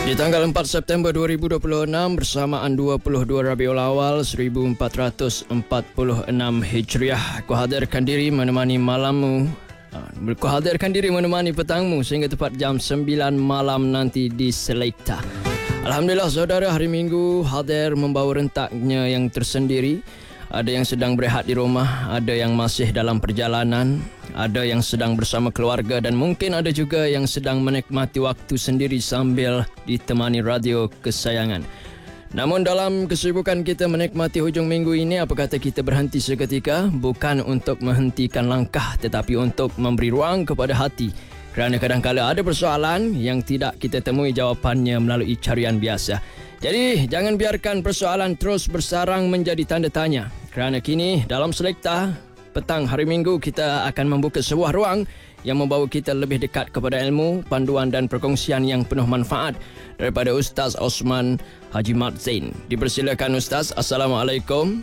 Di tanggal 4 September 2026 bersamaan 22 Rabiul Awal 1446 Hijriah, kuhadirkan diri menemani malammu, kuhadirkan diri menemani petangmu sehingga tepat jam 9 malam nanti di Selekta. Alhamdulillah saudara, hari Minggu hadir membawa rentaknya yang tersendiri. Ada yang sedang berehat di rumah, ada yang masih dalam perjalanan, ada yang sedang bersama keluarga dan mungkin ada juga yang sedang menikmati waktu sendiri sambil ditemani radio kesayangan. Namun dalam kesibukan kita menikmati hujung minggu ini, apa kata kita berhenti seketika, bukan untuk menghentikan langkah tetapi untuk memberi ruang kepada hati. Kerana kadang-kala ada persoalan yang tidak kita temui jawapannya melalui carian biasa. Jadi, jangan biarkan persoalan terus bersarang menjadi tanda tanya. Kerana kini, dalam Selekta, petang hari Minggu, kita akan membuka sebuah ruang yang membawa kita lebih dekat kepada ilmu, panduan dan perkongsian yang penuh manfaat daripada Ustaz Osman Haji Mat Zain. Dipersilakan Ustaz. Assalamualaikum.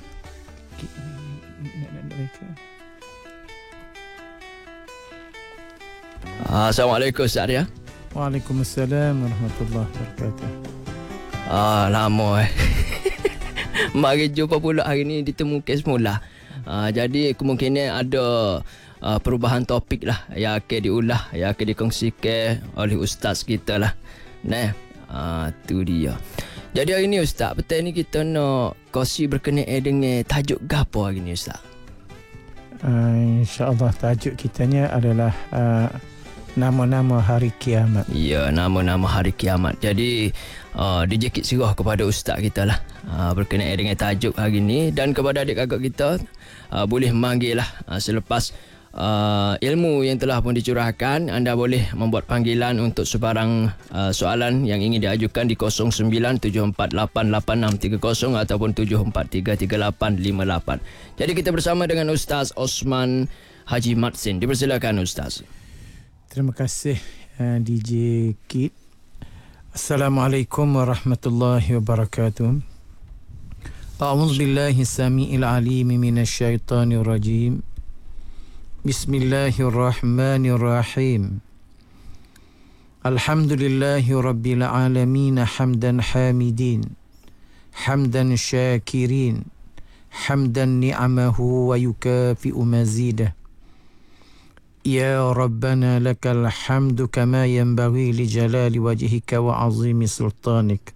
Assalamualaikum Ustaz ya. Waalaikumsalam warahmatullahi wabarakatuh. Lama mari jumpa pula hari ni ditemukan semula. Jadi kemungkinan ada perubahan topik lah yang akan diulah, yang akan dikongsikan oleh ustaz kita lah. Nah, tu dia. Jadi hari ni ustaz, petang ni kita nak kongsi berkenaan dengan tajuk gapo hari ni ustaz? InsyaAllah tajuk kitanya adalah nama-nama hari kiamat. Ya, nama-nama hari kiamat. Jadi dijekit sirah kepada ustaz kita lah berkenaan dengan tajuk hari ni, dan kepada adik-kakak kita boleh memanggil lah selepas ilmu yang telah pun dicurahkan. Anda boleh membuat panggilan untuk sebarang soalan yang ingin diajukan di 0974888630 ataupun 74333858. Jadi kita bersama dengan Ustaz Osman Haji Mat Zain. Dipersilakan Ustaz. Terima kasih DJ Kit. Assalamualaikum warahmatullahi wabarakatuh. A'udzu billahi samiil alim minasy syaithanir rajim. Bismillahirrahmanirrahim. Alhamdulillahi rabbil alamin hamdan hamidin, hamdan syakirin, hamdan ni'amahu wa yukafi'u mazidah. Ya Rabbana lakal hamdu kama yanbaghi li jalali wajhika wa azimi sultanik.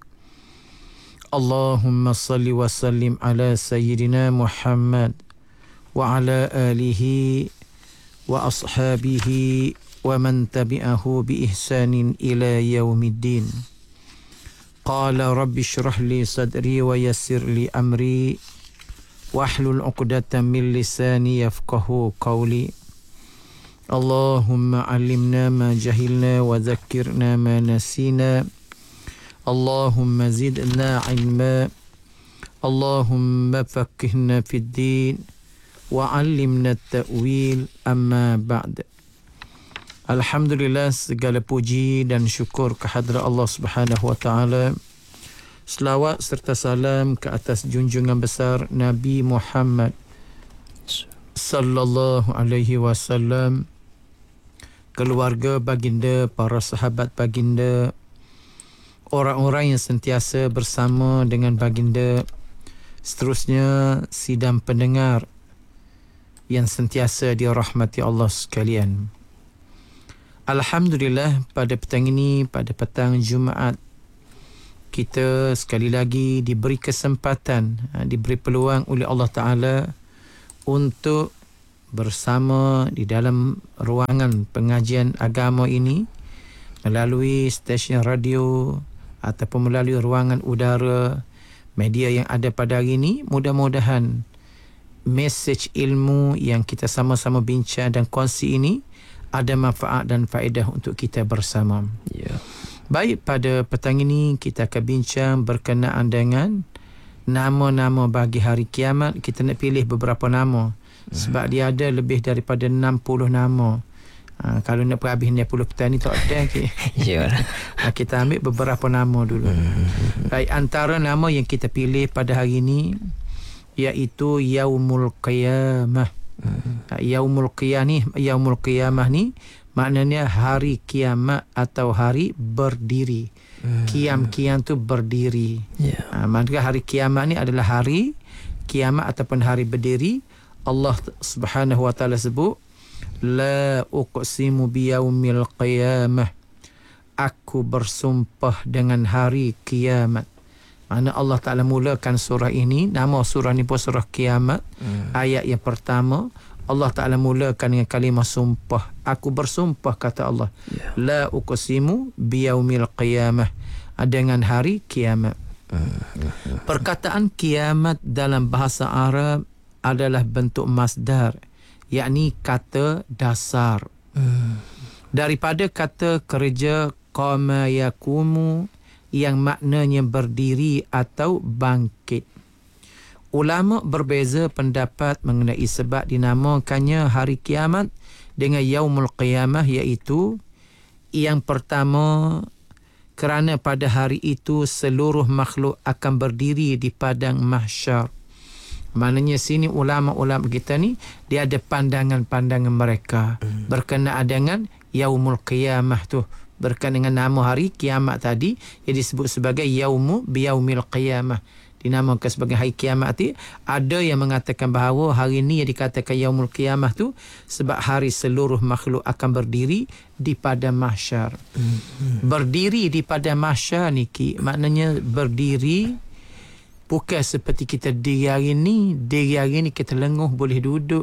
Allahumma salli wa sallim ala sayyidina Muhammad wa ala alihi wa ashabihi wa man tabi'ahu bi ihsanin ila yaumiddin. Qala rabbi shrah li sadri wa yassir li amri wahlul 'uqdatam min lisani yafqahu qawli. Allahumma alimna ma jahilna wa dhakkirna ma nasina. Allahumma zidna ilma. Allahumma faqihna fid din wa alimna at-ta'wil. Amma ba'd. Alhamdulillah, segala puji dan syukur kehadrat Allah Subhanahu wa taala. Selawat serta salam ke atas junjungan besar Nabi Muhammad sallallahu alaihi wasallam, keluarga baginda, para sahabat baginda, orang-orang yang sentiasa bersama dengan baginda, seterusnya sidang pendengar yang sentiasa dirahmati Allah sekalian. Alhamdulillah, pada petang ini, pada petang Jumaat, kita sekali lagi diberi kesempatan, diberi peluang oleh Allah Ta'ala untuk bersama di dalam ruangan pengajian agama ini melalui stesen radio ataupun melalui ruangan udara media yang ada pada hari ini. Mudah-mudahan mesej ilmu yang kita sama-sama bincang dan kongsi ini ada manfaat dan faedah untuk kita bersama. Baik, pada petang ini kita akan bincang berkenaan dengan nama-nama bagi hari kiamat. Kita nak pilih beberapa nama sebab dia ada lebih daripada 60 nama. Kalau nak perhabis 60 petang ni tak ada. Kita ambil beberapa nama dulu. Baik, antara nama yang kita pilih pada hari ini iaitu Yaumul Qiyamah. Yaumul Qiyamah ni Maknanya hari kiamat atau hari berdiri. Kiam tu berdiri. Maka hari kiamat ni adalah hari kiamat ataupun hari berdiri. Allah Subhanahu wa taala sebut, la uqsimu biyaumil qiyamah. Aku bersumpah dengan hari kiamat. Mana Allah Ta'ala mulakan surah ini, nama surah ni pun surah kiamat. Ayat yang pertama, Allah Ta'ala mulakan dengan kalimah sumpah. Aku bersumpah, kata Allah. La uqsimu biyaumil qiyamah, dengan hari kiamat. Perkataan kiamat dalam bahasa Arab adalah bentuk masdar, yakni kata dasar. Daripada kata kerja qama yakumu, yang maknanya berdiri atau bangkit. Ulama berbeza pendapat mengenai sebab dinamakannya hari kiamat dengan yaumul qiyamah, iaitu yang pertama, kerana pada hari itu seluruh makhluk akan berdiri di padang mahsyar. Maknanya sini ulama-ulama kita ni, dia ada pandangan-pandangan mereka berkenaan dengan yaumul qiyamah tu, berkenaan dengan nama hari kiamat tadi yang disebut sebagai yaumu biyaumil qiyamah, dinamakan sebagai hari kiamat tu. Ada yang mengatakan bahawa hari ni yang dikatakan yaumul qiyamah tu sebab hari seluruh makhluk akan berdiri di padang mahsyar. Berdiri di padang mahsyar ni maknanya berdiri bukan seperti kita diri hari ni. Diri hari ni kita lenguh boleh duduk.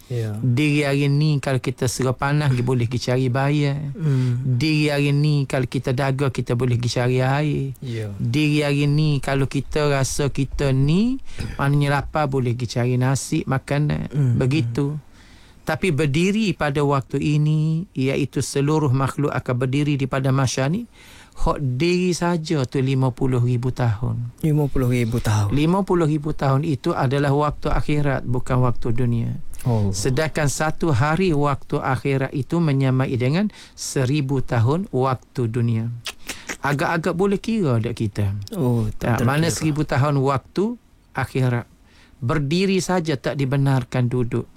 Diri hari ni kalau kita serah panah kita boleh pergi cari bayar. Diri hari ni kalau kita dagang kita boleh pergi cari air. Diri hari ni kalau kita rasa kita ni maknanya lapar boleh pergi cari nasi makan. Begitu. Tapi berdiri pada waktu ini, iaitu seluruh makhluk akan berdiri di padang mahsyar ni, hak diri saja tu 50,000 tahun. 50,000 tahun. 50,000 tahun itu adalah waktu akhirat, bukan waktu dunia. Sedangkan satu hari waktu akhirat itu menyamai dengan 1,000 tahun waktu dunia. Agak-agak boleh kira tak kita? Mana 1,000 tahun waktu akhirat. Berdiri saja tak dibenarkan duduk.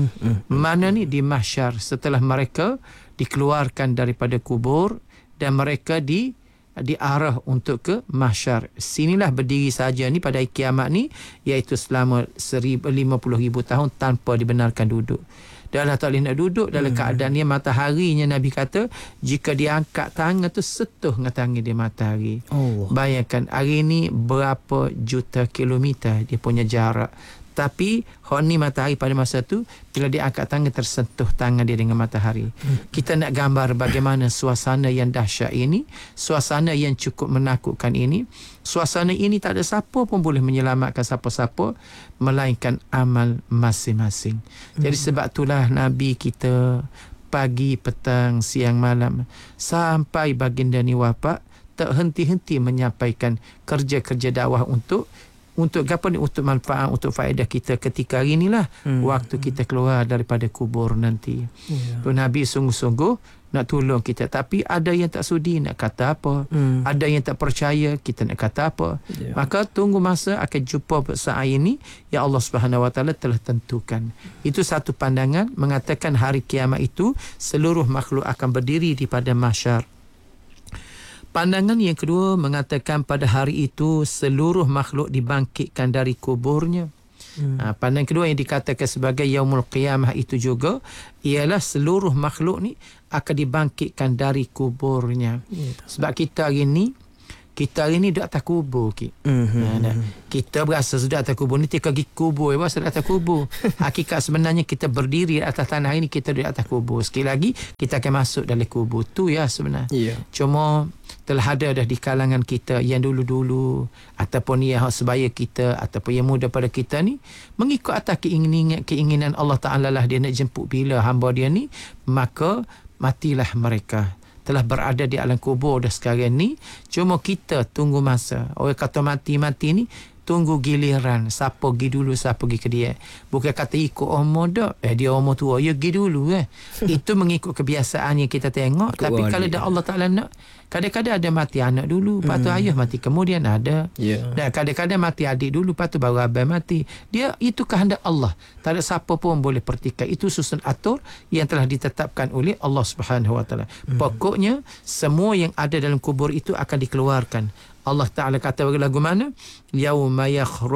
Mana ni di mahsyar, setelah mereka dikeluarkan daripada kubur dan mereka diarah untuk ke mahsyar. Sinilah berdiri saja ni pada hari kiamat ni, iaitu selama 50,000 tahun tanpa dibenarkan duduk. Dah tak boleh nak duduk dalam keadaan dia mataharinya. Nabi kata jika dia angkat tangan tu sentuh dengan tangan dia matahari. Bayangkan hari ni berapa juta kilometer dia punya jarak. Tapi ni matahari pada masa tu, bila dia angkat tangan tersentuh tangan dia dengan matahari. Kita nak gambar bagaimana suasana yang dahsyat ini, suasana yang cukup menakutkan ini. Suasana ini tak ada siapa pun boleh menyelamatkan siapa-siapa melainkan amal masing-masing. Jadi sebab itulah Nabi kita pagi, petang, siang, malam sampai baginda ni wafat tak henti-henti menyampaikan kerja-kerja dakwah untuk apa ni, untuk manfaat, untuk faedah kita ketika hari inilah waktu kita keluar daripada kubur nanti. Tu Nabi sungguh-sungguh nak tolong kita, tapi ada yang tak sudi nak kata apa, ada yang tak percaya kita nak kata apa. Maka tunggu masa akan jumpa saat ini yang Allah Subhanahu Wa Taala telah tentukan. Itu satu pandangan mengatakan hari kiamat itu seluruh makhluk akan berdiri di padang mahsyar. Pandangan yang kedua mengatakan pada hari itu seluruh makhluk dibangkitkan dari kuburnya. Pandangan kedua yang dikatakan sebagai yaumul qiyamah itu juga ialah seluruh makhluk ni akan dibangkitkan dari kuburnya. Sebab kita hari ni duduk atas kubur. Kita berasa sudah atas kubur ni, kita pergi kubur berasa atas kubur. Hakikat sebenarnya kita berdiri atas tanah ini, kita duduk atas kubur. Sekali lagi kita akan masuk dalam kubur tu ya sebenarnya. Cuma telah ada dah di kalangan kita yang dulu-dulu ataupun yang sebaya kita ataupun yang muda pada kita ni mengikut atas keinginan Allah Ta'ala lah, dia nak jemput bila hamba dia ni, maka matilah mereka. Telah berada di alam kubur dah sekarang ni. Cuma kita tunggu masa. Orang kata mati-mati ni tunggu giliran siapa pergi dulu, siapa pergi ke dia. Bukan kata ikut umur dak, dia umur tua ya pergi dulu itu mengikut kebiasaan yang kita tengok. Tapi kalau dah Allah Taala nak, kadang-kadang ada mati anak dulu, lepas tu ayah mati kemudian ada. Dan kadang-kadang mati adik dulu, lepas tu baru abang mati. Dia itu kehendak Allah. Tak ada siapa pun boleh pertikaikan. Itu susun atur yang telah ditetapkan oleh Allah Subhanahu Wa Taala. Pokoknya semua yang ada dalam kubur itu akan dikeluarkan. Allah Ta'ala kata bagi lagu mana? Yauma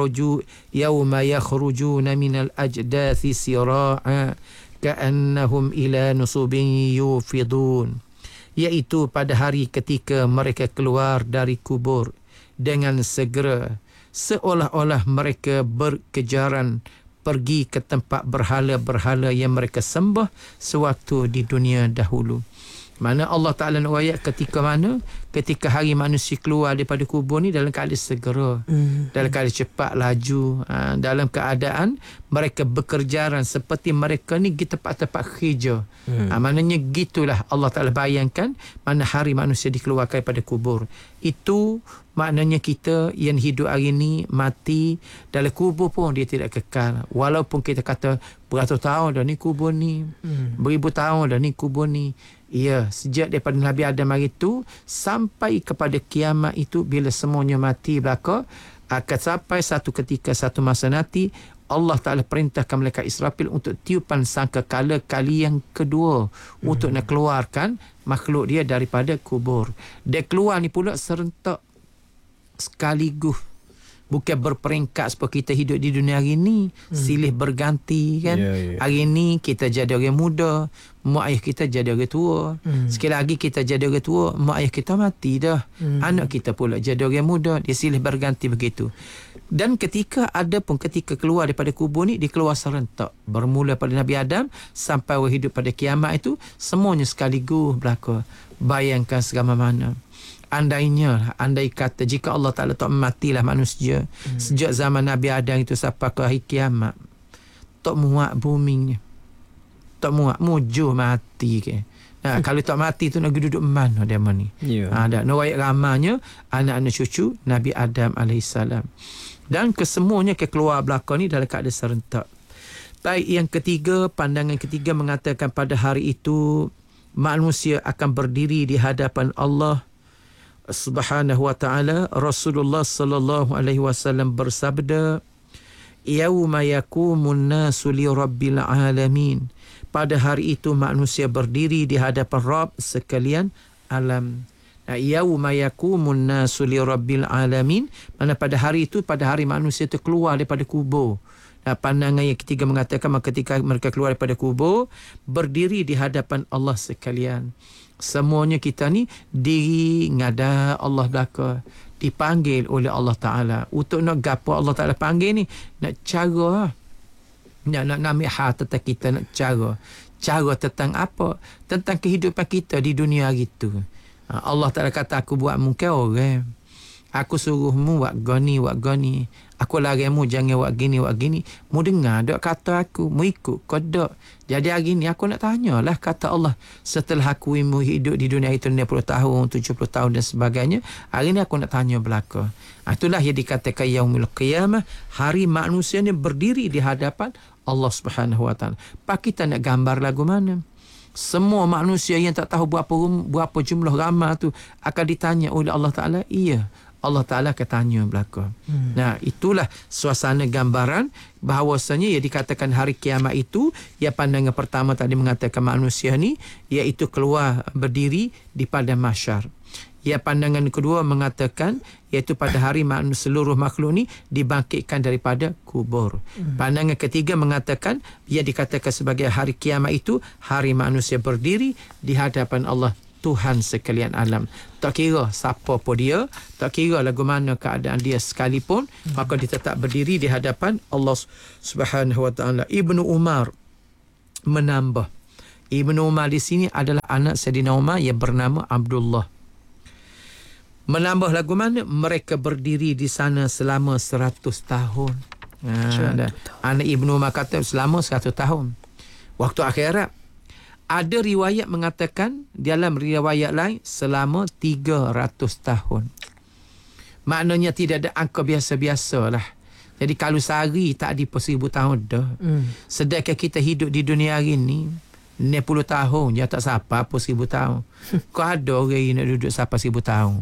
yakhrujuna minal ajdathi sira'a ka'annahum ila nusubin yufidun. Iaitu pada hari ketika mereka keluar dari kubur dengan segera, seolah-olah mereka berkejaran pergi ke tempat berhala-berhala yang mereka sembah sewaktu di dunia dahulu. Mana Allah Ta'ala nak ayat ketika mana? Ketika hari manusia keluar daripada kubur ni dalam keadaan segera, dalam keadaan cepat laju, dalam keadaan mereka berkerjaran seperti mereka ni di tempat-tempat kerja. Maknanya gitulah Allah Ta'ala bayangkan mana hari manusia dikeluarkan daripada kubur. Itu maknanya kita yang hidup hari ni mati dalam kubur pun dia tidak kekal. Walaupun kita kata beratus tahun dah ni kubur ni, beribu tahun dah ni kubur ni. Ya, sejak daripada Nabi Adam hari itu sampai kepada kiamat itu, bila semuanya mati belaka, akan sampai satu ketika, satu masa nanti Allah Ta'ala perintahkan malaikat Israfil untuk tiupan sangkakala kali yang kedua untuk nak keluarkan makhluk dia daripada kubur. Dia keluar ni pula serentak sekaligus. Bukan berperingkat seperti kita hidup di dunia hari ni, silih berganti kan. Hari ni kita jadi orang muda, mak ayah kita jadi orang tua. Sekali lagi kita jadi orang tua, mak ayah kita mati dah. Anak kita pula jadi orang muda, dia silih berganti begitu. Dan ketika keluar daripada kubur ni, dia keluar serentak. Bermula pada Nabi Adam sampai hidup pada kiamat itu, semuanya sekaligus berlaku. Bayangkan segala mana. Andai kata jika Allah Ta'ala tak matilah manusia sejak zaman Nabi Adam itu sampai ke hari kiamat, tak muat buminya, tak muat mujuh mati ke. Kalau tak mati tu nak duduk mana dia ni? Ada nuwayat ramanya anak-anak cucu Nabi Adam alaihissalam. Dan kesemuanya keluar belakang ni dalam keadaan serentak. Baik, yang ketiga, pandangan ketiga mengatakan pada hari itu manusia akan berdiri di hadapan Allah Subhanahu wa ta'ala. Rasulullah sallallahu alaihi wasallam bersabda, yauma yakumun nasu li rabbil alamin. Pada hari itu manusia berdiri di hadapan Rabb sekalian alam. Yauma yakumun nasu li rabbil alamin, mana pada hari itu, pada hari manusia itu keluar daripada kubur. Pandangan yang ketiga mengatakan ketika mereka keluar daripada kubur, berdiri di hadapan Allah sekalian. Semuanya kita ni diri ngada Allah belaka, dipanggil oleh Allah Ta'ala. Untuk nak gapo Allah Ta'ala panggil ni? Nak cara, nak ambil hal tentang kita, nak cara tentang apa? Tentang kehidupan kita di dunia gitu. Allah Ta'ala kata, aku buat muka orang, aku suruhmu buat gani. Aku larangmu jangan buat gini. Mu dengar dok kata aku, mu ikut kau dok. Jadi hari ni aku nak tanyalah, kata Allah, setelah aku hidup di dunia itu 60 tahun, 70 tahun dan sebagainya, hari ni aku nak tanya belaka. Itulah yang dikatakan yaumul qiyamah, hari manusia ni berdiri di hadapan Allah Subhanahu wa ta'ala. Pak kita nak gambar lagu mana? Semua manusia yang tak tahu berapa jumlah ramai tu akan ditanya oleh Allah Ta'ala. Iya, Allah Ta'ala akan tanya belaka. Nah, itulah suasana gambaran bahawasanya ia dikatakan hari kiamat itu, ya pandangan pertama tadi mengatakan manusia ni iaitu keluar berdiri di padang mahsyar. Ya pandangan kedua mengatakan iaitu pada hari seluruh makhluk ni dibangkitkan daripada kubur. Pandangan ketiga mengatakan ia dikatakan sebagai hari kiamat itu hari manusia berdiri di hadapan Allah Tuhan sekalian alam. Tak kira siapa pun dia, tak kira lagu mana keadaan dia sekalipun, maka dia tetap berdiri di hadapan Allah Subhanahu wa ta'ala. Ibnu Umar menambah. Ibnu Umar di sini adalah anak Sayyidina Umar yang bernama Abdullah. Menambah lagu mana? Mereka berdiri di sana selama 100 tahun. Anak Ibnu Umar kata selama 100 tahun. Waktu akhirat. Ada riwayat mengatakan, dalam riwayat lain, selama 300 tahun. Maknanya tidak ada angka biasa-biasa lah. Jadi kalau sehari tak ada 1000 tahun dah. Sedangkan kita hidup di dunia hari ni 60 tahun je tak siapa apa 1000 tahun. Kau ada orang yang nak duduk siapa 1000 tahun.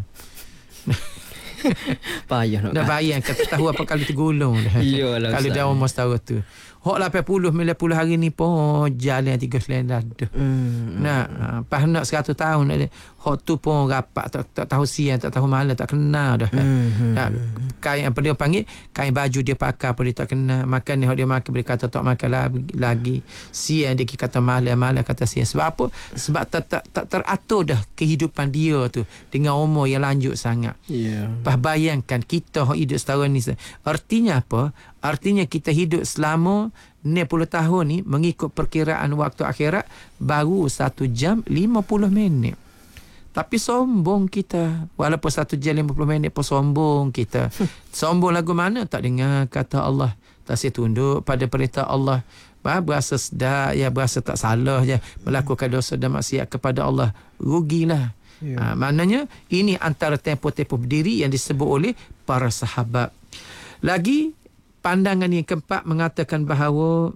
Payah nak. Dah bayang kata tahu apa kali tergulung dah. Iyalah, kalau Ustaz. dah umur setahun tu. Hok 80 90 hari ni pun jalan 3 selendang dah. Nak pas nak 100 tahun nak dia. Hok tu pun rapat tak tahu siang, tak tahu malam, tak kenal dah. Nak kain apa dia panggil, kain baju dia pakai apa dia tak kenal. Makan ni hok dia makan boleh kata tak makan lagi. Siang dia kata malam kata siang. Sebab apa? Sebab tak teratur dah kehidupan dia tu dengan umur yang lanjut sangat. Pas bayangkan kita hidup setahun ni. Artinya apa? Artinya kita hidup selama 60 tahun ni mengikut perkiraan waktu akhirat baru 1 jam 50 minit. Tapi sombong kita. Walaupun 1 jam 50 minit pun sombong kita. Sombong lagu mana? Tak dengar kata Allah. Tak tunduk pada perintah Allah. Berasa sedap, berasa tak salah je. Melakukan dosa dan maksiat kepada Allah. Rugilah. Maknanya ini antara tempoh-tempoh berdiri yang disebut oleh para sahabat. Lagi pandangan yang keempat mengatakan bahawa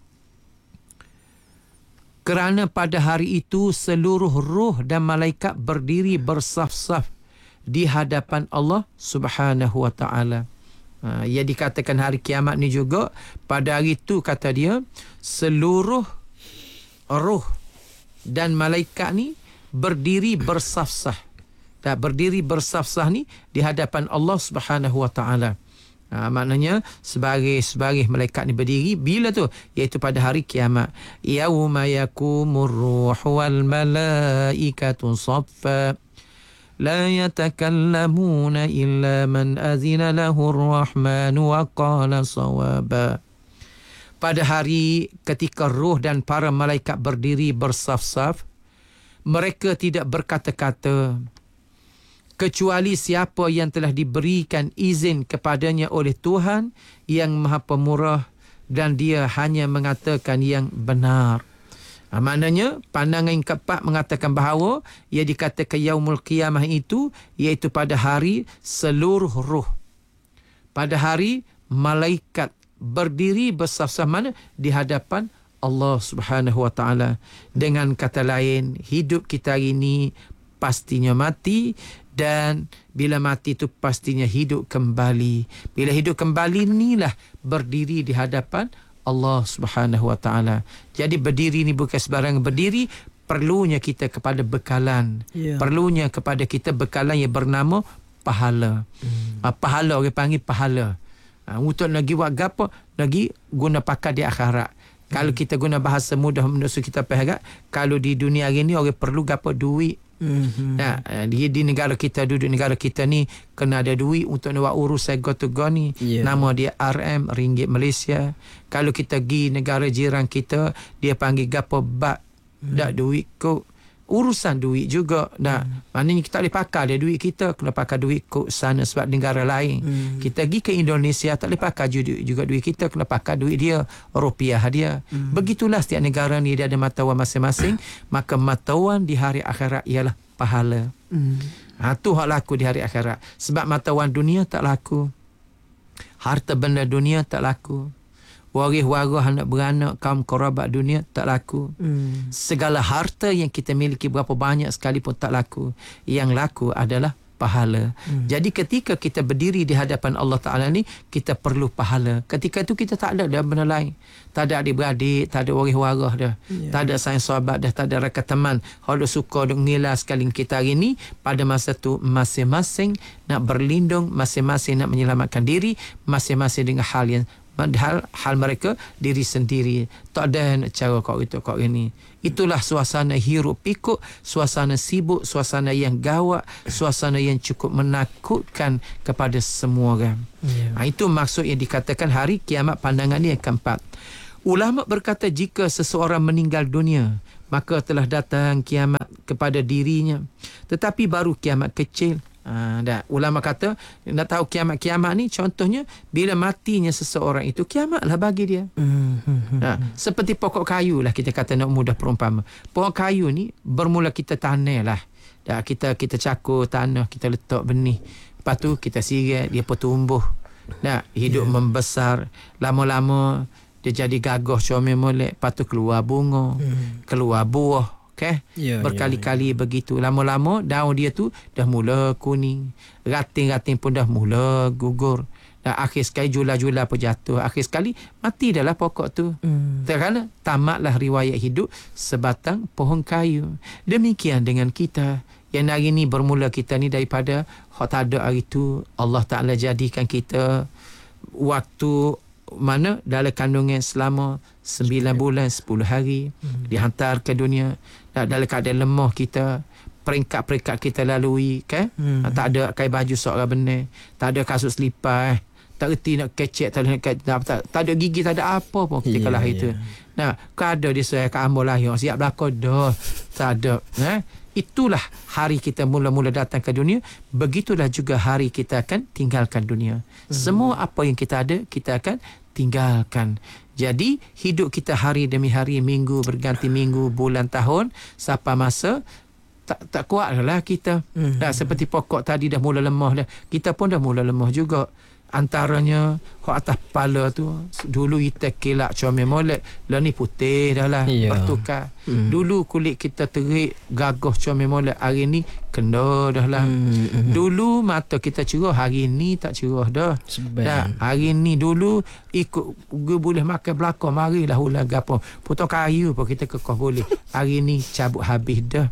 kerana pada hari itu seluruh roh dan malaikat berdiri bersaf-saf di hadapan Allah Subhanahu wa taala. Ia dikatakan hari kiamat ni juga pada hari itu kata dia seluruh roh dan malaikat ni berdiri bersaf-saf. Dan berdiri bersaf-saf ni di hadapan Allah Subhanahu wa taala. Maknanya sebagai malaikat ni berdiri bila tu, iaitu pada hari kiamat. Yauma yakumur ruhu wal malaikatu saffa la yatakallamuna illa man azina lahu ar-rahmanu wa qala sawaba. Pada hari ketika roh dan para malaikat berdiri bersaf-saf, mereka tidak berkata-kata kecuali siapa yang telah diberikan izin kepadanya oleh Tuhan yang Maha Pemurah dan dia hanya mengatakan yang benar. Maknanya pandangan yang keempat mengatakan bahawa ia dikatakan yaumul qiyamah itu iaitu pada hari seluruh roh. Pada hari malaikat berdiri bersaf-saf mana di hadapan Allah Subhanahu wa taala. Dengan kata lain, hidup kita hari ini pastinya mati. Dan bila mati itu pastinya hidup kembali. Bila hidup kembali inilah berdiri di hadapan Allah Subhanahu wa taala. Jadi berdiri ni bukan sembarang berdiri, perlunya kita kepada bekalan. Perlunya kepada kita bekalan yang bernama pahala. Pahala orang panggil pahala. Untuk lagi buat gapo? Lagi guna pakai di akhirat. Kalau kita guna bahasa mudah menurut kita faham, kalau di dunia hari ni orang perlu gapo? Duit. Di negara kita, duduk negara kita ni kena ada duit untuk nak urus go to go ni. Nama dia RM, ringgit Malaysia. Kalau kita pergi negara jiran kita, dia panggil gapo bat. Tak duit kau. Urusan duit juga. Maknanya kita tak boleh pakai dia duit kita, kena pakai duit kau sana sebab negara lain. Kita pergi ke Indonesia tak boleh pakai juga duit kita, kena pakai duit dia, rupiah dia. Begitulah setiap negara ni dia ada mata wang masing-masing. Maka mata wang di hari akhirat ialah pahala. Tu hak laku di hari akhirat. Sebab mata wang dunia tak laku. Harta benda dunia tak laku. Waris-waris anak beranak kaum kerabat dunia tak laku. Segala harta yang kita miliki berapa banyak sekalipun tak laku. Yang laku adalah pahala. Jadi ketika kita berdiri di hadapan Allah Ta'ala ni, kita perlu pahala. Ketika itu kita tak ada dah benda lain. Tak ada adik-beradik, tak ada waris-waris dah. Tak ada sayang sahabat dah, tak ada rakan teman. Kalau suka duk ngilah sekali kita hari ni, pada masa tu masing-masing nak berlindung, masing-masing nak menyelamatkan diri, masing-masing dengan hal yang hal mereka diri sendiri. Tak ada nak cara kau itu kau ini. Itulah suasana hiruk pikuk, suasana sibuk, suasana yang gawat, suasana yang cukup menakutkan kepada semua orang. Itu maksud yang dikatakan hari kiamat, pandangan yang keempat. Ulama berkata jika seseorang meninggal dunia, maka telah datang kiamat kepada dirinya. Tetapi baru kiamat kecil. Ulama kata nak tahu kiamat-kiamat ni contohnya bila matinya seseorang itu, kiamatlah bagi dia. Seperti pokok kayu lah, kita kata nak mudah perumpama. Pokok kayu ni bermula kita tanam lah. Kita cakur tanah, kita letak benih. Lepas tu kita sirat, dia pun tumbuh. Hidup membesar. Lama-lama dia jadi gagah comel molek. Lepas tu keluar bunga, keluar buah. Okay? Berkali-kali begitu. Lama-lama daun dia tu dah mula kuning. Rating-rating pun dah mula gugur. Dan akhir sekali jula-jula pun jatuh. Akhir sekali mati dah lah pokok tu. Kerana tamatlah riwayat hidup sebatang pohon kayu. Demikian dengan kita. Yang hari ni bermula kita ni daripada tak ada hari tu Allah Ta'ala jadikan kita waktu mana dalam kandungan selama 9 bulan 10 hari dihantar ke dunia. Dalam keadaan lemah kita, peringkat-peringkat kita lalui kan. Tak ada kain baju seorang benar, tak ada kasut selipar, tak reti nak kecek, tak ada gigi, tak ada apa pun ketika lahir tu. Kau ada dia saya kat ambo lahir siap belakang dah, tak ada. Itulah hari kita mula-mula datang ke dunia. Begitulah juga hari kita akan tinggalkan dunia. Semua apa yang kita ada, kita akan tinggalkan. Jadi hidup kita hari demi hari, minggu berganti minggu, bulan tahun, sampai masa tak kuat lah kita. Dah seperti pokok tadi dah mula lemah dah. Kita pun dah mula lemah juga. Antaranya atas kepala tu dulu kita kilak comel molek, lah ni putih dah lah, bertukar. Dulu kulit kita terik gagah comel molek, hari ni kena dah lah. Dulu mata kita cerah, hari ni tak cerah dah. Hari ni dulu ikut boleh makan belakang, marilah ulang gapo potong kayu pun kita kekeh boleh. Hari ni cabut habis dah.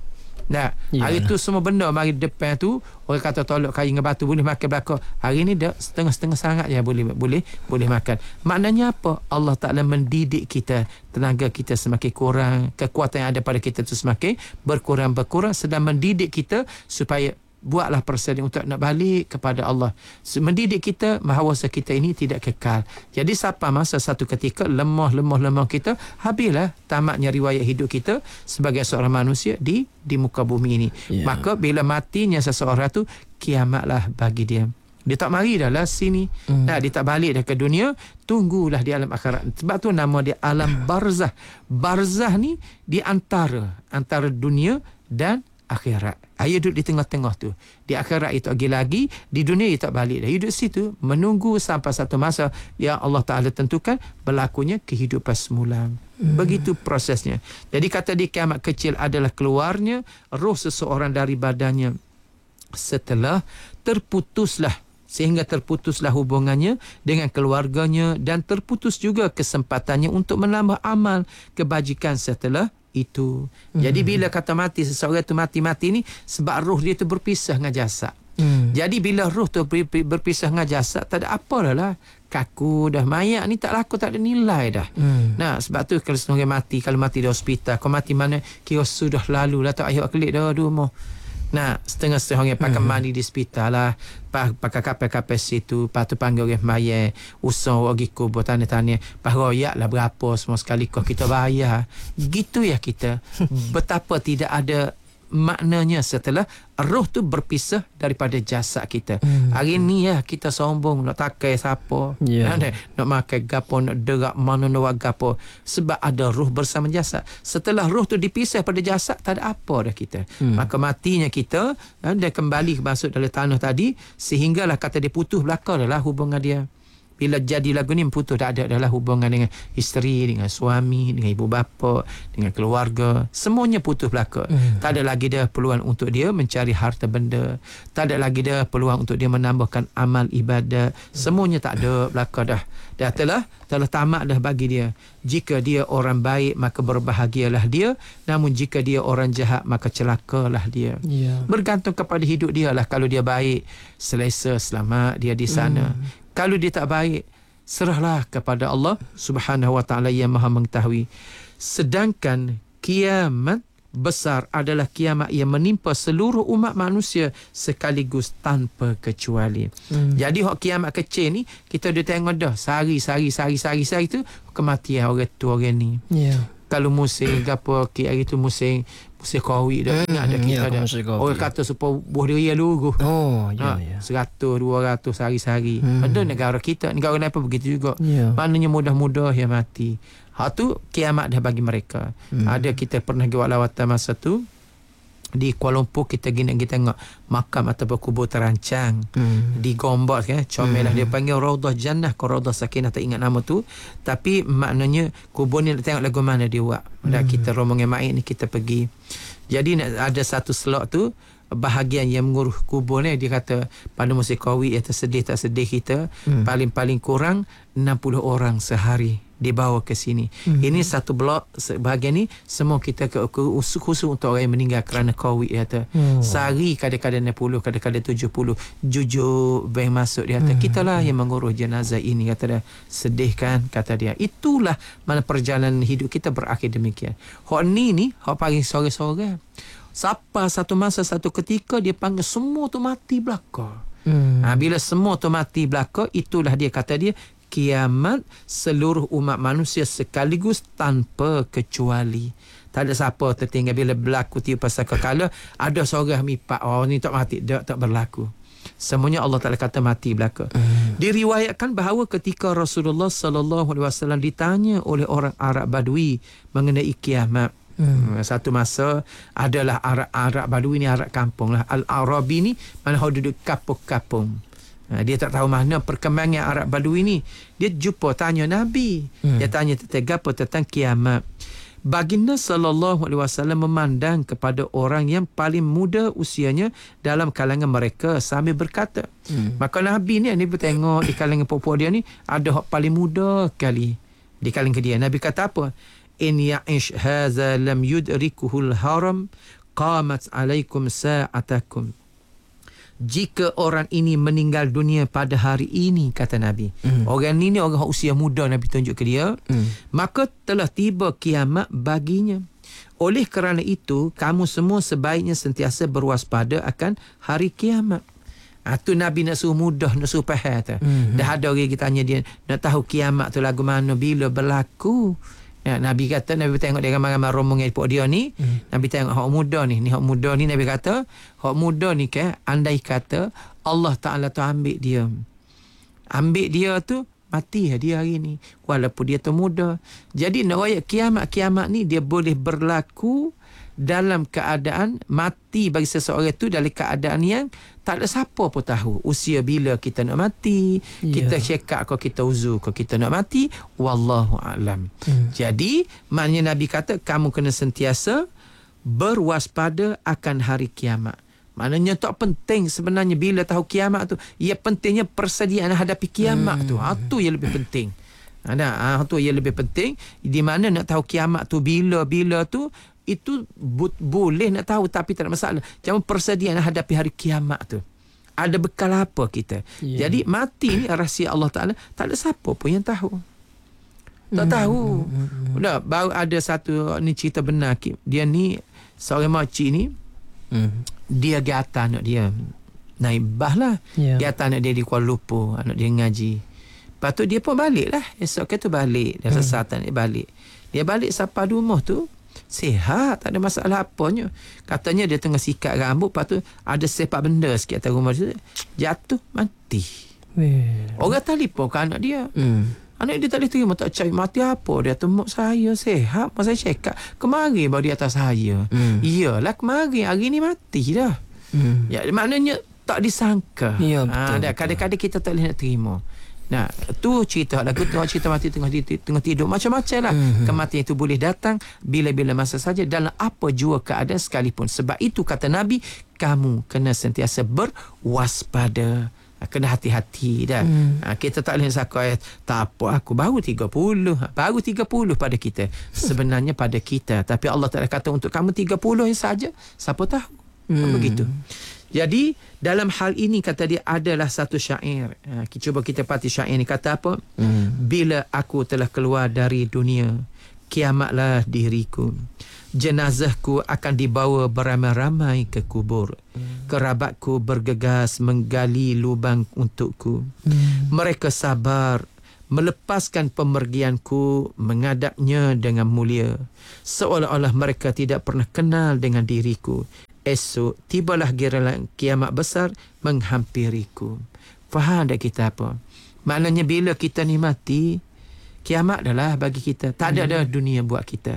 Hari tu semua benda mari depan tu orang kata tolak kayu dengan batu boleh makan belakang. Hari ni dah setengah-setengah sangat je boleh makan. Maknanya apa? Allah Ta'ala mendidik kita, tenaga kita semakin kurang, kekuatan yang ada pada kita tu semakin berkurang, sedang mendidik kita supaya buatlah persediaan untuk nak balik kepada Allah. Mendidik kita bahawa kita ini tidak kekal. Jadi sampai masa satu ketika lemah kita, habislah tamatnya riwayat hidup kita sebagai seorang manusia di muka bumi ini. Maka bila matinya seseorang tu, kiamatlah bagi dia. Dia tak mari dah lah sini. Dia tak balik dah ke dunia. Tunggulah di alam akhirat. Sebab tu nama dia alam barzah. Barzah ni di antara dunia dan akhirat. Dia duduk di tengah-tengah tu. Di akhirat itu lagi, di dunia dia tak balik dah. Hidup situ menunggu sampai satu masa yang Allah Ta'ala tentukan berlakunya kehidupan semula. Begitu prosesnya. Jadi kata di kiamat kecil adalah keluarnya roh seseorang dari badannya setelah terputuslah hubungannya dengan keluarganya, dan terputus juga kesempatannya untuk menambah amal kebajikan setelah itu. Jadi bila kata mati, seseorang tu mati ni sebab roh dia tu berpisah dengan jasad. Jadi bila roh tu berpisah dengan jasad, tak ada apa lah. Kaku dah, mayat ni tak laku, tak ada nilai dah. Sebab tu kalau seorang mati, kalau mati di hospital, kau mati mana, kira sudah lalu lah, tak ayah kelik dah rumah. Setengah-setengah orang pakai mandi di hospital lah, pakai kapal-kapal situ, lepas tu panggil orang mayat, usang orang kubur tanya-tanya, lepas royak lah berapa semua sekali kau kita bayar. Gitu ya kita. Betapa tidak ada maknanya setelah roh tu berpisah daripada jasad kita. Hari ni kita sombong nak takai siapa, nak makan gapo, nak derak mana, nak buat gapo, sebab ada roh bersama jasad. Setelah roh tu dipisah pada jasad, tak ada apa dah kita. Maka matinya kita, dia kembali masuk dalam tanah tadi, sehinggalah kata dia putus belaka adalah hubungan dia. Bila jadi lagu ni putus, tak ada adalah hubungan dengan isteri, dengan suami, dengan ibu bapa, dengan keluarga, semuanya putus belaka. Tak ada lagi dah peluang untuk dia mencari harta benda, tak ada lagi dah peluang untuk dia menambahkan amal ibadat. Semuanya tak ada belaka dah. Dah telah tamat dah bagi dia. Jika dia orang baik, maka berbahagialah dia, namun jika dia orang jahat, maka celakalah dia. Bergantung kepada hidup dia lah. Kalau dia baik, selesa, selamat dia di sana. Kalau dia tak baik, serahlah kepada Allah Subhanahu wa Ta'ala yang Maha mengetahui. Sedangkan kiamat besar adalah kiamat yang menimpa seluruh umat manusia sekaligus tanpa kecuali. Jadi kiamat kecil ni kita dah tengok dah sehari tu kematian orang tua orang ni. Kalau musim gapo hari tu musim Covid dah ada kita dah. Orang kata supaya buah dia luruh. 100 200 sehari-sehari. Ada negara kita, negara lain pun begitu juga. Maknanya mudah-mudah yang mati. Tu kiamat dah bagi mereka. Ada kita pernah buat lawatan masa tu Di Kuala Lumpur kita pergi tengok makam ataupun kubur terancang di Gombak kan, comel lah. Dia panggil Raudhah Jannah ke Raudhah Sakinah, tak ingat nama tu, tapi maknanya kubur ni nak tengok lagu mana dia buat. Kita rombongan mayit ni kita pergi. Jadi ada satu slot tu, bahagian yang mengurus kubur ni, dia kata pada musim Covid, atau sedih tak sedih kita, paling-paling kurang 60 orang sehari dibawa ke sini. Ini satu blok bahagian ni semua kita khusus untuk orang yang meninggal kerana Covid, dia kata. Sehari kadang-kadang 60, kadang-kadang 70 jujur bank masuk, dia kata. Kita lah yang mengurus jenazah ini, kata dia. Sedih kan, kata dia. Itulah mana perjalanan hidup kita berakhir demikian. Hak ni hak paling sore-sore. Siapa satu masa satu ketika dia panggil semua tu mati belaka. Bila semua tu mati belaka, itulah dia kata dia kiamat seluruh umat manusia sekaligus tanpa kecuali. Tak ada siapa tertinggal. Bila berlaku tiup pasal kekala, ada seorang mipak, oh ni tak mati, tak berlaku. Semuanya Allah Ta'ala kata mati belaka. Diriwayatkan bahawa ketika Rasulullah SAW ditanya oleh orang Arab Badui mengenai kiamat, satu masa adalah Arab Badui ni, Arab kampung lah. Al-Arabi ni mana orang duduk kapung-kapung. Dia tak tahu mana perkembangan Arab Badui ni. Dia jumpa tanya Nabi. Dia tanya tentang kiamat. Baginda SAW memandang kepada orang yang paling muda usianya dalam kalangan mereka sambil berkata. Maka Nabi ni bertengok di kalangan puak-puak dia ni, ada yang paling muda kali di kalangan dia. Nabi kata apa? In ya'ish hadza lam yudrikuhul haram qamat alaikum sa'atakum. Jika orang ini meninggal dunia pada hari ini, kata Nabi, orang ini orang usia muda, Nabi tunjuk ke dia, maka telah tiba kiamat baginya. Oleh kerana itu, kamu semua sebaiknya sentiasa berwaspada akan hari kiamat. Tu Nabi nak suruh mudah, nak suruh faham. Dah ada orang kita tanya dia, nak tahu kiamat tu lagu mana, bila berlaku. Ya, Nabi kata, Nabi tengok dia ramai-ramai rombongan pok dia ni, Nabi tengok hak muda ni hak muda ni, Nabi kata hak muda ni andai kata Allah Ta'ala tu ambil dia tu, mati dia hari ni walaupun dia tu muda. Jadi nak royak kiamat ni dia boleh berlaku dalam keadaan mati bagi seseorang itu dalam keadaan yang tak ada siapa pun tahu usia bila kita nak mati. Kita cekak kalau kita uzur kalau kita nak mati, wallahu a'lam. Jadi maknanya Nabi kata kamu kena sentiasa berwaspada akan hari kiamat. Maknanya tak penting sebenarnya bila tahu kiamat tu, ia pentingnya persediaan hadapi kiamat tu. Tu yang lebih penting. Tu yang lebih penting. Di mana nak tahu kiamat tu bila tu, itu boleh nak tahu tapi tak ada masalah. Cuma persediaan hadapi hari kiamat tu, ada bekal apa kita. Jadi mati ni rahsia Allah Ta'ala, tak ada siapa pun yang tahu. Tak tahu. Baru ada satu ni cerita benar. Dia ni seorang makcik ni, dia gata anak dia naik bah lah. Gata anak dia di Kuala Lumpur, anak dia ngaji. Lepas tu dia pun balik lah. Esok tu balik. Dia sesatan dia balik. Dia balik sampai rumah tu sihat, tak ada masalah apanya. Katanya dia tengah sikat rambut, lepas tu ada sepak benda sikit atas rumah dia, jatuh mati. Orang telefon ke anak dia. Anak dia tak boleh terima, tak cari mati apa. Dia tu, mak saya sihat, mak saya cakap kemarin baru di atas saya. Iyalah kemarin, hari ni mati dah. Ya, maknanya tak disangka. Kadang-kadang kita tak boleh nak terima. Nah, tu cerita lagu tu, cerita mati tengah tidur, macam-macam lah. Kematian itu boleh datang bila-bila masa saja dalam apa jua keadaan sekalipun. Sebab itu kata Nabi, kamu kena sentiasa berwaspada, kena hati-hati dah. Kita tak boleh sangka tak apa, aku baru 30 pada kita. Sebenarnya pada kita, tapi Allah Ta'ala kata untuk kamu 30 saja, siapa tahu. Begitu. Jadi dalam hal ini kata dia adalah satu syair. Cuba kita pati syair ni kata apa? Bila aku telah keluar dari dunia, kiamatlah diriku. Jenazahku akan dibawa beramai-ramai ke kubur. Kerabatku bergegas menggali lubang untukku. Mereka sabar melepaskan pemergianku, mengadapnya dengan mulia, seolah-olah mereka tidak pernah kenal dengan diriku. Esok tibalah giliran kiamat besar menghampiriku. Faham tak kita apa? Maknanya bila kita ni mati, kiamat adalah bagi kita. Tak ada dunia buat kita.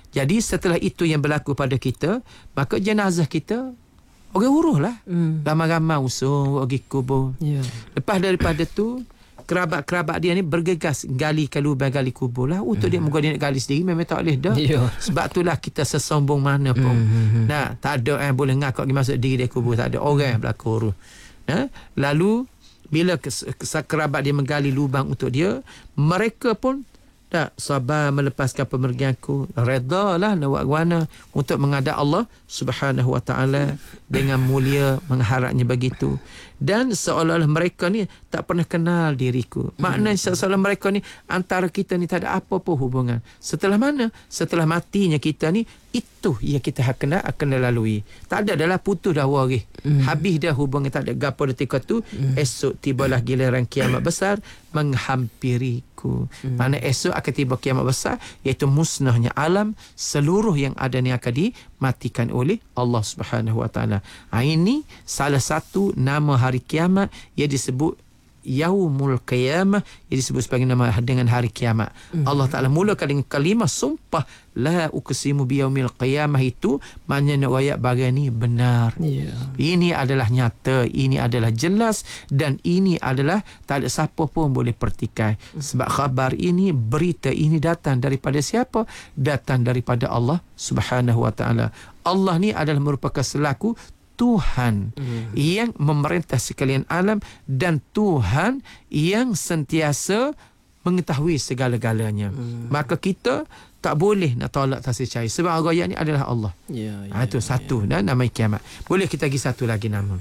Jadi setelah itu yang berlaku pada kita, maka jenazah kita orang urus lah. Ramai-ramai usung pergi kubur. Ya. Lepas daripada tu, kerabat-kerabat dia ni bergegas gali lubang, gali kubur lah. Untuk dia muka dia nak gali sendiri memang tak boleh dah. Ya. Sebab itulah kita sesombong mana pun. Nah, tak ada boleh ngakak pergi masuk diri dia kubur, tak ada orang yang berlaku urus. Lalu bila kerabat dia menggali lubang untuk dia, mereka pun tak sabar melepaskan pemergianku, redalah nak buat untuk menghadap Allah Subhanahu wa taala dengan mulia, mengharapnya begitu. Dan seolah-olah mereka ni tak pernah kenal diriku. Maknanya seolah mereka ni antara kita ni tak ada apa-apa hubungan. Setelah mana? Setelah matinya kita ni, itu yang kita akan lalui. Tak ada adalah putus dah waris. Habis dah hubungan, tak ada gapo detik tu. Esok tibalah giliran kiamat besar menghampiriku. Mana esok akan tiba kiamat besar, iaitu musnahnya alam, seluruh yang ada ni akan dimatikan oleh Allah Subhanahu wa taala. Ini salah satu nama hari kiamat yang disebut Yaumul Qiyamah, yang disebut sebagai nama dengan hari kiamat. Allah Ta'ala mulakan dengan kalimah sumpah la uqsimu biyaumil qiyamah, itu maknanya nak ayat bagian ni benar. Ini adalah nyata, ini adalah jelas, dan ini adalah tak ada siapa pun boleh pertikai. Sebab khabar ini, berita ini datang daripada siapa? Datang daripada Allah Subhanahu wa taala. Allah ni adalah merupakan selaku Tuhan yang memerintah sekalian alam, dan Tuhan yang sentiasa mengetahui segala-galanya. Maka kita tak boleh nak tolak tak percaya, sebab raya ni adalah Allah. Itu satu dan nama kiamat. Boleh kita bagi satu lagi nama.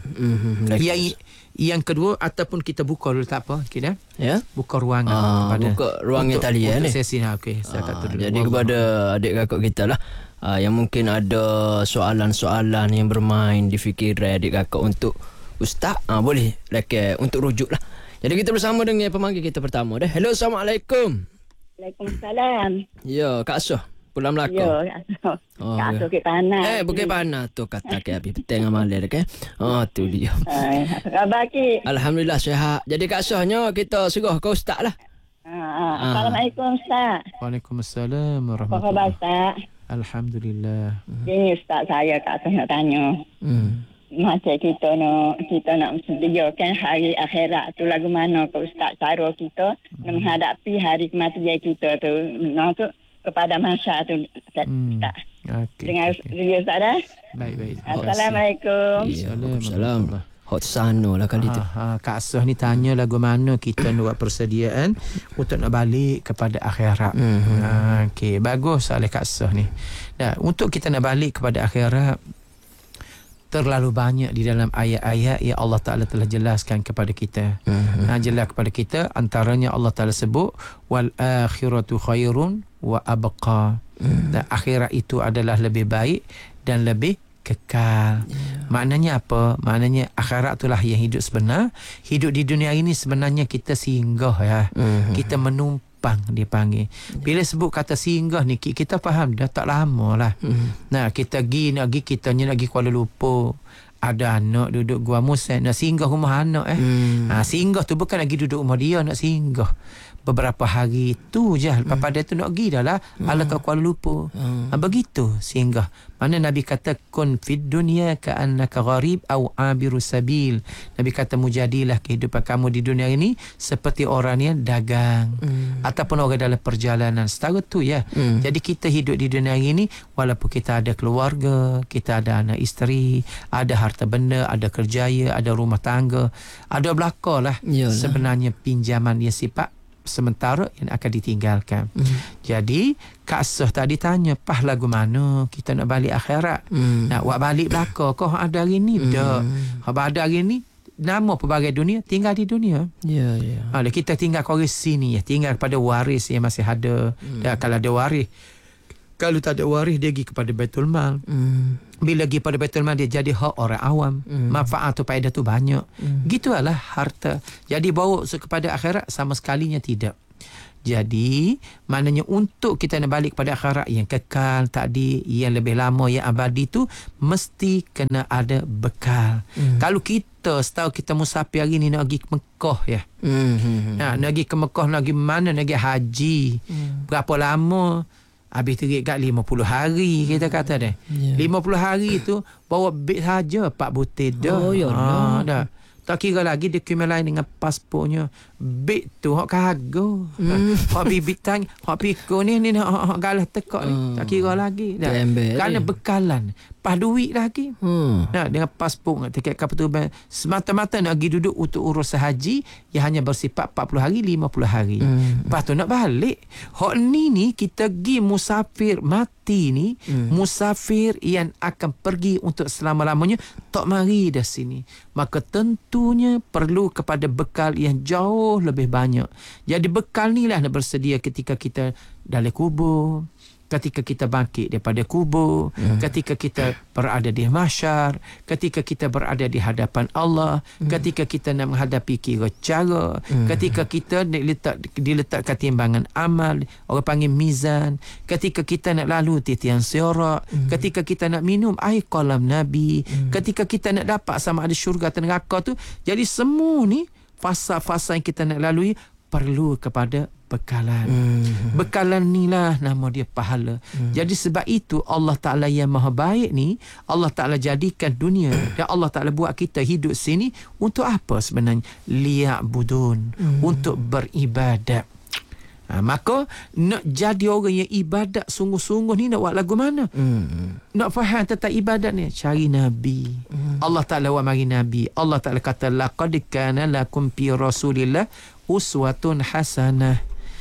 Yang kedua, ataupun kita buka dulu, tak apa kita buka ruangan buka ruangan tali untuk ni sesi saya kata dulu. Jadi kepada adik kakak kita lah, yang mungkin ada soalan-soalan yang bermain di fikiran adik kakak untuk ustaz, boleh untuk rujuk lah. Jadi kita bersama dengan pemanggil kita pertama dah. Hello, Assalamualaikum. Waalaikumsalam. Ya, Kak Asuh pulang Melaka. Ya, Kak Asuh ke tanah. Bukit Panah tu kata ke habis petang malam dah ke. Tu dia. Apa khabar Ki? Alhamdulillah sihat. Jadi Kak Asuhnya kita suruh ke ustaz lah. Assalamualaikum Ustaz. Waalaikumsalam Apa warahmatullahi. khabar Ustaz? Alhamdulillah. Ini Ustaz saya Kak Asuh nak tanya. Macam kita nak sediakan hari akhirat tu lagu mana ke Ustaz, cara kita menghadapi hari kematian kita tu, tu kepada masa tu Ustaz. Dengar dia Ustaz dah? Baik. Assalamualaikum. Waalaikumsalam. Hot sana lah kali tu. Kak Asuh ni tanya lagu mana kita nak buat persediaan untuk nak balik kepada akhirat. Okey, bagus soalan Kak Asuh ni. Untuk kita nak balik kepada akhirat, terlalu banyak di dalam ayat-ayat yang Allah Ta'ala telah jelaskan kepada kita. Jelas kepada kita, antaranya Allah Ta'ala sebut wal akhiratu khairun wa abqa. Dan akhirat itu adalah lebih baik dan lebih kekal. Maknanya apa? Maknanya akhirat itulah yang hidup sebenar. Hidup di dunia ini sebenarnya kita singgah kita menumpang dipanggil. Bila sebut kata singgah ni, kita faham dah tak lama lah. Kita nak pergi Kuala Lumpur, ada anak duduk Gua Musen, nak singgah rumah anak singgah tu bukan lagi duduk rumah dia, nak singgah beberapa hari tu je. Lepas pada tu nak pergi dah lah ala ke Kuala Lumpur. Begitu singgah. Mana Nabi kata kun fid dunya ka'annaka gharib au abiru sabil. Nabi kata mujadilah kehidupan kamu di dunia ini seperti orang yang dagang ataupun orang dalam perjalanan. Setara tu Jadi kita hidup di dunia ini walaupun kita ada keluarga, kita ada anak isteri, ada harta benda, ada kerjaya, ada rumah tangga, ada belakalah sebenarnya pinjaman yang sifat sementara yang akan ditinggalkan. Jadi Kak Asuh tadi tanya, pah lagu mana kita nak balik akhirat? Nak buat balik belaka kau ada hari ni? Tak. Ada hari ni nama pelbagai dunia, tinggal di dunia. Kita tinggal kat sini, tinggal kepada waris yang masih ada. Kalau ada waris, kalau tak ada waris, dia pergi kepada Baitul Mal. Bila pergi pada Baitul Mal, dia jadi hak orang awam. Manfaat tu, faedah tu banyak. Gitulah harta. Jadi bawa kepada akhirat sama sekalinya tidak. Jadi maknanya untuk kita nak balik kepada akhirat yang kekal tadi, yang lebih lama, yang abadi tu, mesti kena ada bekal. Kalau kita setahu kita musafir hari ni nak pergi ke Mekah nak pergi ke Mekah, nak pergi mana, nak pergi haji, berapa lama? Habis terik kat 50 hari kita kata dah. 50 hari tu bawa beg saja 4 butir dah. Oh, ya lah. Dah. Tak kira lagi dokumen lain dengan paspornya. Beg tu hak kargo. Hak bibit tang, hak pikul ni hak galah tekak ni. Tak kira lagi dah. Kerana bekalan. Pas duit lagi. Nah, dengan paspor, tiket kapal terbang, semata-mata nak pergi duduk untuk urusan haji yang hanya bersifat 40 hari, 50 hari. Lepas tu nak balik. Hak ni kita pergi musafir mati ni, musafir yang akan pergi untuk selama-lamanya, tak mari dah sini. Maka tentunya perlu kepada bekal yang jauh lebih banyak. Jadi bekal ni lah nak bersedia ketika kita dalam kubur, ketika kita bangkit daripada kubur, ketika kita berada di mahsyar, ketika kita berada di hadapan Allah, ketika kita nak menghadapi kira cara, ketika kita diletakkan timbangan amal, orang panggil mizan, ketika kita nak lalu titian sirat, ketika kita nak minum air kolam Nabi, ketika kita nak dapat sama ada syurga atau neraka tu. Jadi semua ni fasa-fasa yang kita nak lalui perlu kepada bekalan. Bekalan ni lah nama dia pahala. Jadi sebab itu Allah Ta'ala yang maha baik ni, Allah Ta'ala jadikan dunia dan Allah Ta'ala buat kita hidup sini untuk apa sebenarnya? Liya'budun, untuk beribadat. Maka nak jadi orang yang ibadat sungguh-sungguh ni nak buat lagu mana? Nak faham tentang ibadat ni, cari Nabi. Allah Ta'ala buat mari Nabi. Allah Ta'ala kata laqad kana lakum fi Rasulillah uswatun hasanah.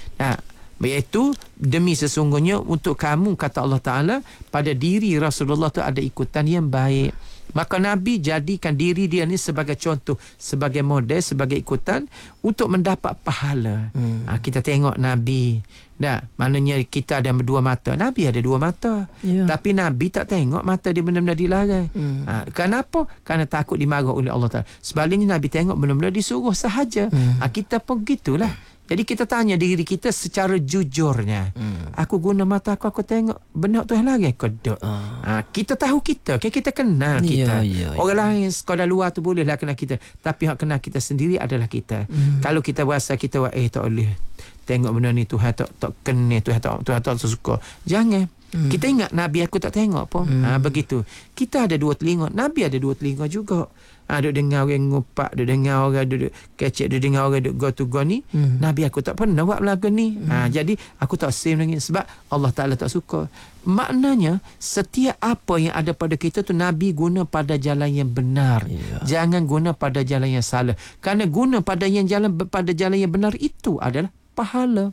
Iaitu demi sesungguhnya untuk kamu, kata Allah Ta'ala, pada diri Rasulullah tu ada ikutan yang baik. Maka Nabi jadikan diri dia ni sebagai contoh, sebagai model, sebagai ikutan untuk mendapat pahala. Kita tengok Nabi. Maknanya kita ada dua mata. Nabi ada dua mata. Tapi Nabi tak tengok mata dia benar-benar dilarang. Kenapa? Kerana takut dimarah oleh Allah Ta'ala. Sebaliknya Nabi tengok benar-benar disuruh sahaja. Kita pun gitulah. Jadi kita tanya diri kita secara jujurnya. Aku guna mata aku tengok benar Tuhan lagi ke tak? Kita tahu kita kenal kita. Orang lain sekolah luar tu bolehlah kenal kita, tapi hak kenal kita sendiri adalah kita. Kalau kita rasa kita tak boleh tengok benda ni, Tuhan tak kena, Tuhan tak suka, jangan. Kita ingat Nabi aku tak tengok pun. Begitu. Kita ada dua telinga, Nabi ada dua telinga juga. Duduk dengar orang ngupak, duduk dengar orang duduk kecek, duduk dengar orang duduk go to go ni. Nabi aku tak pernah buat lagu ni. Jadi aku tak save lagi sebab Allah Ta'ala tak suka. Maknanya setiap apa yang ada pada kita tu Nabi guna pada jalan yang benar. Jangan guna pada jalan yang salah. Kerana guna pada jalan yang benar itu adalah pahala.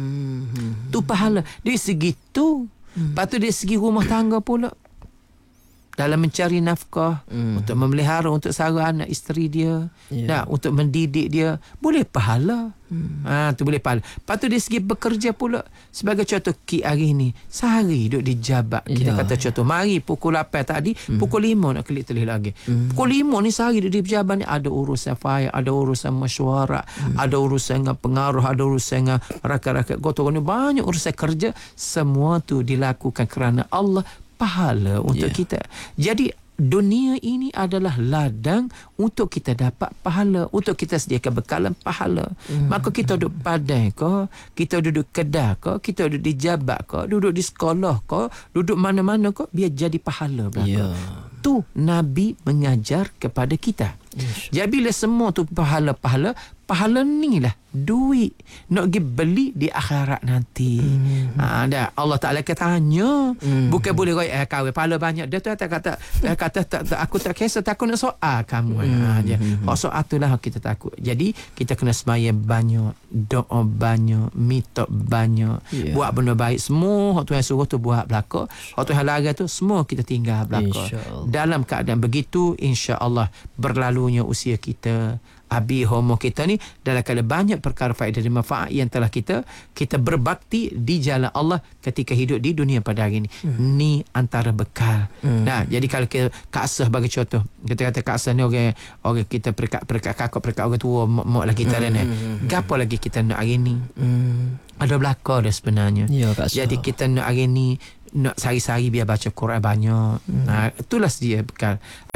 Tu pahala. Dari segi tu. Lepas tu dari segi rumah tangga pula, dalam mencari nafkah, untuk memelihara, untuk sara anak isteri dia, untuk mendidik dia, boleh pahala. Tu boleh pahala. Lepas tu dari segi bekerja pula, sebagai contoh Ki hari ni sehari duduk di jabat. Kita kata contoh, mari pukul 8 tadi, pukul 5 nak klik telih lagi. Pukul 5 ni sehari duduk di jabat ni, ada urusan fire, ada urusan mesyuarat, ada urusan dengan pengaruh, ada urusan dengan rakyat-rakyat gotong ni, banyak urusan kerja. Semua tu dilakukan kerana Allah, pahala untuk kita. Jadi dunia ini adalah ladang untuk kita dapat pahala, untuk kita sediakan bekalan pahala. Maka kita duduk padai ke, kita duduk kedah ke, kita duduk di jabat ke, duduk di sekolah ke, duduk mana-mana ke, biar jadi pahala belaka. Tu Nabi mengajar kepada kita. Jadi bila semua tu pahala ni lah duit nak pergi beli di akhirat nanti. Dah Allah Ta'ala tanya, bukan boleh kahwin pahala banyak. Dia tu kata aku tak kisah, takut nak soal kamu. Soal tu lah kita takut. Jadi kita kena sembahyang banyak, doa banyak, minta banyak, buat benda baik. Semua Tuhan suruh tu buat belaka, Tuhan larang tu semua kita tinggal belaka. Dalam keadaan begitu, insya-Allah berlalunya usia kita, habis homo kita ni dalam keadaan banyak perkara faedah dan manfaat yang telah kita berbakti di jalan Allah ketika hidup di dunia pada hari ini. Ni antara bekal. Jadi kalau kita kasah bagi contoh, kita kata kasah ni orang kita perekat kakak, perekat orang tua, mak lah kita dan gapo lagi kita nak hari ni. Ada belaka dah sebenarnya. Jadi kita nak hari ni nak sehari-hari biar baca Quran banyak. Itulah dia bekal.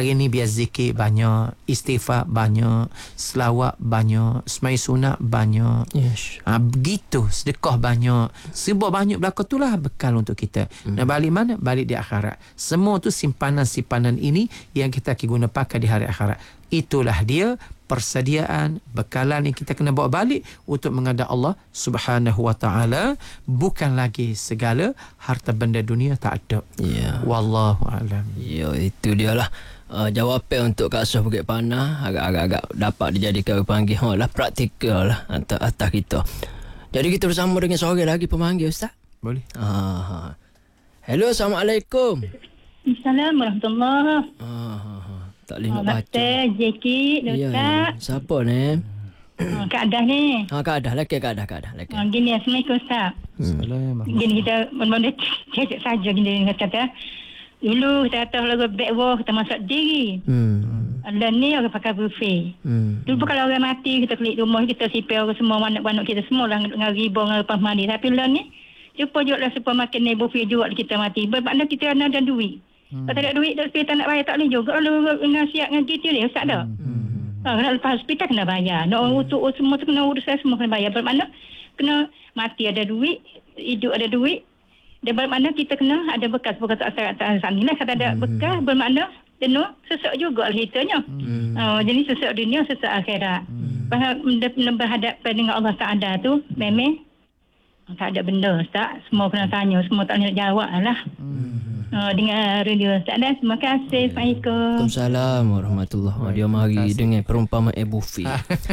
Hari ni biar zikir banyak, istighfar banyak, selawat banyak, semai sunat banyak. Yes. Begitu, sedekah banyak. Serba banyak belakang itulah bekal untuk kita. Nak balik mana? Balik di akhirat. Semua tu simpanan-simpanan ini yang kita akan guna pakai di hari akhirat. Itulah dia persediaan, bekalan yang kita kena bawa balik untuk menghadap Allah Subhanahu Wa Taala. Bukan lagi segala harta benda dunia, tak ada. Ya. Wallahu a'lam. Ya, itu dia lah. Jawapan untuk Kak Ashraf Bukit Panah agak-agak dapat dijadikan panggil lah, praktikal lah atas kita. Jadi kita bersama dengan seorang lagi pemanggil, Ustaz. Boleh? Hello, Assalamualaikum. Assalamualaikum warahmatullahi. Tak boleh nak baca. Namaste, Jeki, Ustaz. Siapa ni? Kak Adah ni. Kak Adah, lelaki Kak Adah. Gini, Assalamualaikum Ustaz. Assalamualaikum. Gini kita mula-mula cek saja gini kata. Dulu kita kata lagu backwalk kita masak diri. Dan ni orang pakai buffet. Dulu kalau orang mati kita klik rumah kita sipir orang semua anak-anak kita semua lah dengan riba dengan lepas mandi. Tapi lah ni cuba juga lah supermarket ni buffet juga kita mati. Bermakna kita ada duit. Kalau tak ada duit hospital nak bayar tak boleh juga. Kalau dengan siap dengan kita ni Ustaz dah. Kalau lepas hospital kena bayar. Nak orang untuk semua tu kena urusan semua kena bayar. Bermakna kena mati ada duit, hidup ada duit. Dan bermakna kita kena ada bekas akhirat ni lah. Kalau ada bekas bermakna jenuh sesak juga lah hitanya. Jadi sesak dunia, sesak akhirat. Berhadapan dengan Allah Ta'ala tu memang tak ada benda Ustaz. Semua kena tanya, semua tak boleh nak jawab lah. Dengan radio Ustaz dah. Terima kasih. Assalamualaikum. Waalaikumsalam warahmatullahi wabarakatuh. Dia mari dengan perumpamaan buffet.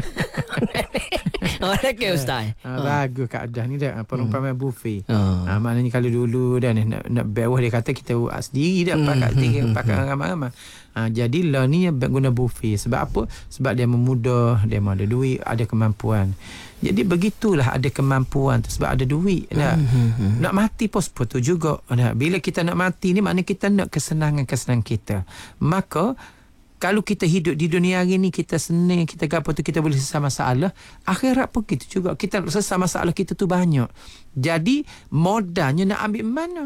Okey Ustaz. Bagus Kak Adah ni dah perumpamaan buffet. Maknanya kalau dulu dah nak bewah dia kata kita buat sendiri dah pakai ramai-ramai. Jadi lah ni guna buffet. Sebab apa? Sebab dia memudah, dia ada duit, ada kemampuan. Jadi begitulah ada kemampuan tu sebab ada duit. Nak mati pun tu juga. Bila kita nak mati ni maknanya kita nak kesenangan-kesenangan kita. Maka kalau kita hidup di dunia hari ni kita senang, kita gapo tu kita boleh selesai masalah, akhirat pun gitu juga. Kita selesai masalah kita tu banyak. Jadi modalnya nak ambil mana?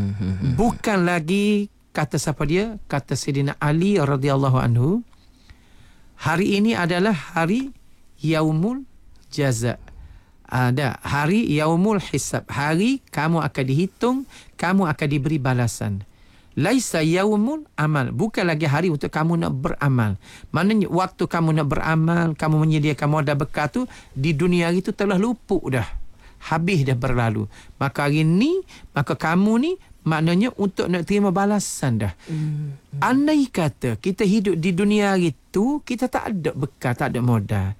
Bukan lagi kata siapa dia? Kata Sayyidina Ali radhiyallahu anhu. Hari ini adalah hari Yaumul Jaza. Ada hari Yaumul Hisab. Hari kamu akan dihitung, kamu akan diberi balasan. Laisa yaumul amal. Bukan lagi hari untuk kamu nak beramal. Maknanya waktu kamu nak beramal, kamu menyediakan modal bekal tu di dunia hari tu telah luput dah. Habis dah berlalu. Maka hari ni, maka kamu ni maknanya untuk nak terima balasan dah. Andai kata kita hidup di dunia hari tu, kita tak ada bekal, tak ada modal.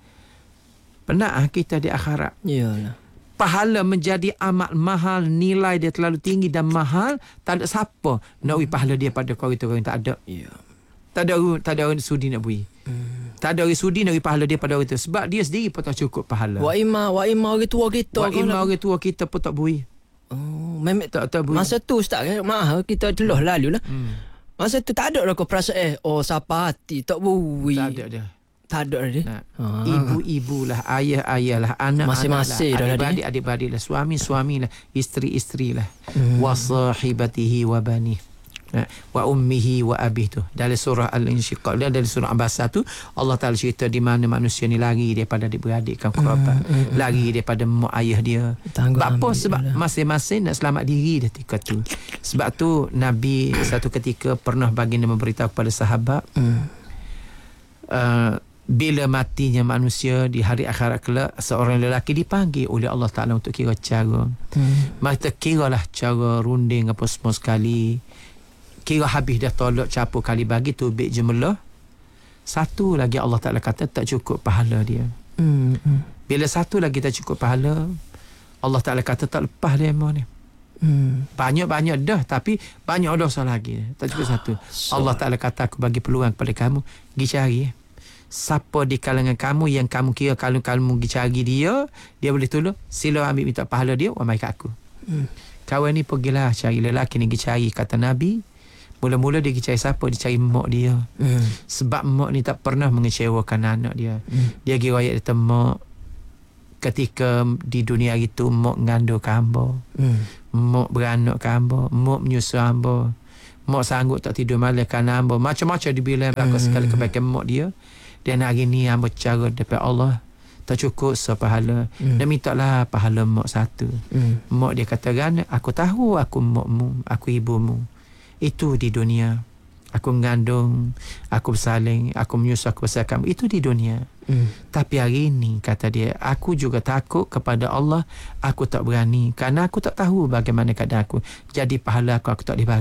Penat kita di akhirat. Iyalah. Pahala menjadi amat mahal, nilai dia terlalu tinggi dan mahal, tak ada siapa nak beri pahala dia pada kau itu, tak ada. Ya. Tak ada orang sudi nak beri. Tak ada orang sudi nak beri pahala dia pada orang itu sebab dia sendiri pun tak cukup pahala. Wa imma orang tua kita. Orang tua kita pun tak beri. Memang tak beri. Masa tu Ustaz, maaf kita telah lalu lah. Masa tu tak ada lah kau perasaan siapa hati tak beri. Tak ada dah. Tak ada dia. Ibu-ibu lah, ayah-ayah lah, anak-anak masing-masing lah, adik-beradik lah, suami-suami lah, isteri-isteri lah. Wa sahibatihi wa banih. Wa ummihi wa abih tu. Dalam surah Al-Insyiqaq dan dalam surah Abasa tu Allah Ta'ala cerita di mana manusia ni lari daripada adik-beradik kan kerabat, lari daripada mak ayah dia. Apa? Sebab masing-masing nak selamat diri dia ketika tu. Sebab tu Nabi satu ketika pernah baginda memberitahu kepada sahabat, bila matinya manusia di hari akhirat kelak, seorang lelaki dipanggil oleh Allah Ta'ala untuk kira cara. Maka kiralah cara runding apa semua sekali. Kira habis dah tolak capur kali bagi tubik jumlah. Satu lagi Allah Ta'ala kata tak cukup pahala dia. Bila satu lagi tak cukup pahala, Allah Ta'ala kata tak lepas dia ni. Banyak-banyak dah tapi banyak dosa lagi. Tak cukup satu. Allah Ta'ala kata aku bagi peluang kepada kamu, pergi cari siapa di kalangan kamu yang kamu kira kalau kamu pergi cari dia boleh tolong, sila ambil minta pahala dia, mai kat aku. Kawan ni pergilah cari lelaki ni, pergi cari kata Nabi. Mula-mula dia pergi cari siapa? Dia cari mak dia. Sebab mak ni tak pernah mengecewakan anak dia. Dia pergi riwayat kata mak ketika di dunia itu mak ngandung hamba, mak beranak hamba, mak menyusu hamba, Mak sanggup tak tidur malam kerana hamba macam-macam dibilang aku sekali kebaikan mak dia. Dan hari ni hamba cara daripada Allah tak cukup sepahala. Dan mintalah pahala mak satu. Mak dia katakan, aku tahu aku makmu, aku ibumu. Itu di dunia. Aku mengandung, aku bersalin, aku menyusu, aku besarkan. Itu di dunia. Tapi hari ini, kata dia, aku juga takut kepada Allah. Aku tak berani. Kerana aku tak tahu bagaimana keadaan aku. Jadi pahala aku tak dibagi.